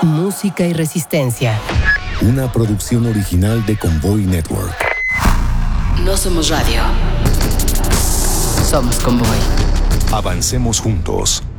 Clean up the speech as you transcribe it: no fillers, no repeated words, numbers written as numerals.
Música y resistencia. Una producción original de Convoy Network. No somos radio. Somos Convoy. Avancemos juntos.